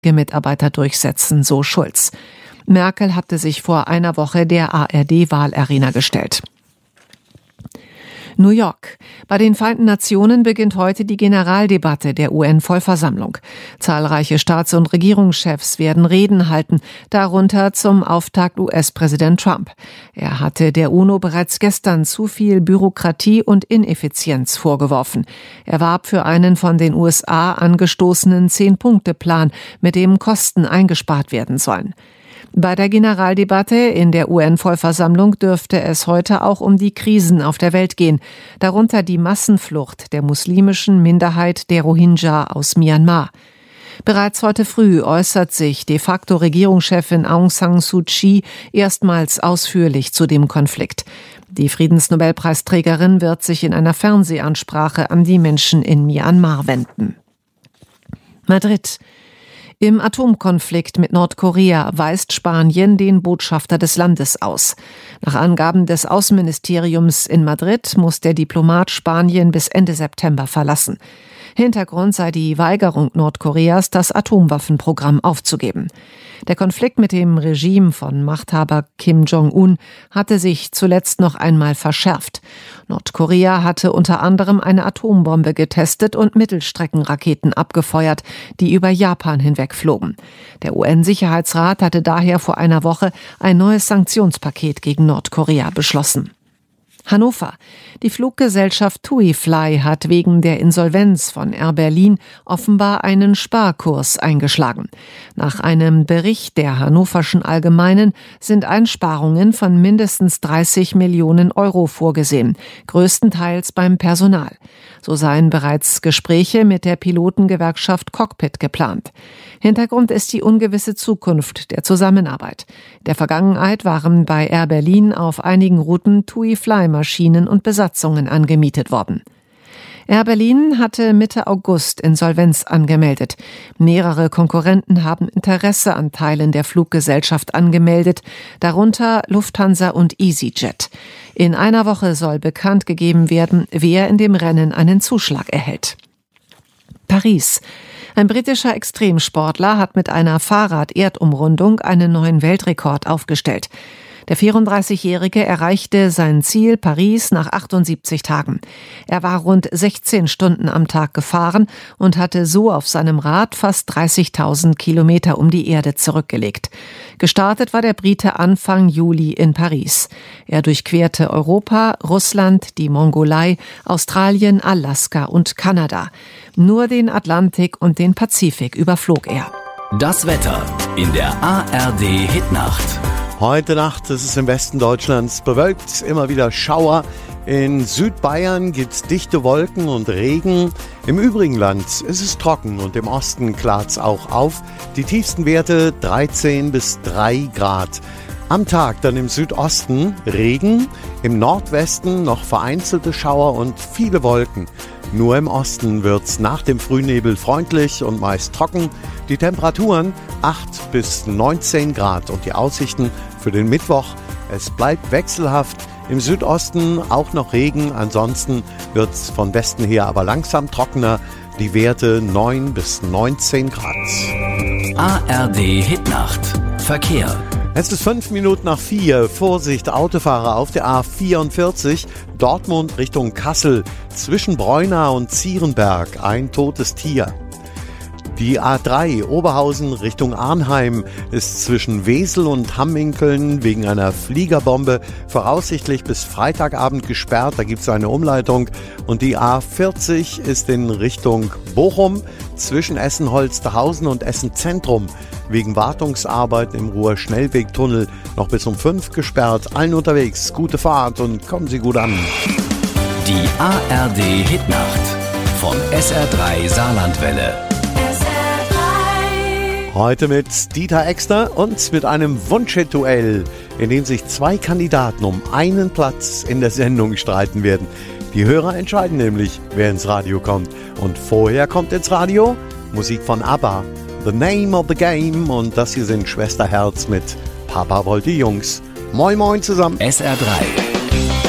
Mitarbeiter durchsetzen, so Schulz. Merkel hatte sich vor einer Woche der ARD-Wahlarena gestellt. New York. Bei den Vereinten Nationen beginnt heute die Generaldebatte der UN-Vollversammlung. Zahlreiche Staats- und Regierungschefs werden Reden halten, darunter zum Auftakt US-Präsident Trump. Er hatte der UNO bereits gestern zu viel Bürokratie und Ineffizienz vorgeworfen. Er warb für einen von den USA angestoßenen 10-Punkte-Plan, mit dem Kosten eingespart werden sollen. Bei der Generaldebatte in der UN-Vollversammlung dürfte es heute auch um die Krisen auf der Welt gehen, darunter die Massenflucht der muslimischen Minderheit der Rohingya aus Myanmar. Bereits heute früh äußert sich de facto Regierungschefin Aung San Suu Kyi erstmals ausführlich zu dem Konflikt. Die Friedensnobelpreisträgerin wird sich in einer Fernsehansprache an die Menschen in Myanmar wenden. Madrid. Im Atomkonflikt mit Nordkorea weist Spanien den Botschafter des Landes aus. Nach Angaben des Außenministeriums in Madrid muss der Diplomat Spanien bis Ende September verlassen. Hintergrund sei die Weigerung Nordkoreas, das Atomwaffenprogramm aufzugeben. Der Konflikt mit dem Regime von Machthaber Kim Jong-un hatte sich zuletzt noch einmal verschärft. Nordkorea hatte unter anderem eine Atombombe getestet und Mittelstreckenraketen abgefeuert, die über Japan hinweg flogen. Der UN-Sicherheitsrat hatte daher vor einer Woche ein neues Sanktionspaket gegen Nordkorea beschlossen. Hannover. Die Fluggesellschaft TUI Fly hat wegen der Insolvenz von Air Berlin offenbar einen Sparkurs eingeschlagen. Nach einem Bericht der Hannoverschen Allgemeinen sind Einsparungen von mindestens 30 Millionen Euro vorgesehen, größtenteils beim Personal. So seien bereits Gespräche mit der Pilotengewerkschaft Cockpit geplant. Hintergrund ist die ungewisse Zukunft der Zusammenarbeit. In der Vergangenheit waren bei Air Berlin auf einigen Routen TUI Fly Maschinen und Besatzungen angemietet worden. Air Berlin hatte Mitte August Insolvenz angemeldet. Mehrere Konkurrenten haben Interesse an Teilen der Fluggesellschaft angemeldet, darunter Lufthansa und EasyJet. In einer Woche soll bekannt gegeben werden, wer in dem Rennen einen Zuschlag erhält. Paris. Ein britischer Extremsportler hat mit einer Fahrrad-Erdumrundung einen neuen Weltrekord aufgestellt. Der 34-Jährige erreichte sein Ziel Paris nach 78 Tagen. Er war rund 16 Stunden am Tag gefahren und hatte so auf seinem Rad fast 30.000 Kilometer um die Erde zurückgelegt. Gestartet war der Brite Anfang Juli in Paris. Er durchquerte Europa, Russland, die Mongolei, Australien, Alaska und Kanada. Nur den Atlantik und den Pazifik überflog er. Das Wetter in der ARD-Hitnacht. Heute Nacht ist es im Westen Deutschlands bewölkt, immer wieder Schauer. In Südbayern gibt's dichte Wolken und Regen. Im übrigen Land ist es trocken und im Osten klart's auch auf. Die tiefsten Werte 13 bis 3 Grad. Am Tag dann im Südosten Regen, im Nordwesten noch vereinzelte Schauer und viele Wolken. Nur im Osten wird's nach dem Frühnebel freundlich und meist trocken. Die Temperaturen 8 bis 19 Grad und die Aussichten für den Mittwoch. Es bleibt wechselhaft. Im Südosten auch noch Regen. Ansonsten wird's von Westen her aber langsam trockener. Die Werte 9 bis 19 Grad. ARD Hitnacht. Verkehr. Es ist 5 Minuten nach 4. Vorsicht, Autofahrer auf der A44, Dortmund Richtung Kassel, zwischen Breunau und Zierenberg, ein totes Tier. Die A3 Oberhausen Richtung Arnheim ist zwischen Wesel und Hamminkeln wegen einer Fliegerbombe voraussichtlich bis Freitagabend gesperrt. Da gibt es eine Umleitung. Und die A40 ist in Richtung Bochum zwischen Essen-Holsterhausen und Essen-Zentrum wegen Wartungsarbeiten im Ruhr-Schnellwegtunnel noch bis um 5 gesperrt. Allen unterwegs gute Fahrt und kommen Sie gut an. Die ARD Hitnacht von SR3 Saarlandwelle. Heute mit Dieter Exner und mit einem Wunschhit-Duell, in dem sich 2 Kandidaten um einen Platz in der Sendung streiten werden. Die Hörer entscheiden nämlich, wer ins Radio kommt. Und vorher kommt ins Radio Musik von ABBA, The Name of the Game. Und das hier sind Schwesterherz mit Papa wollte Jungs. Moin moin zusammen. SR3.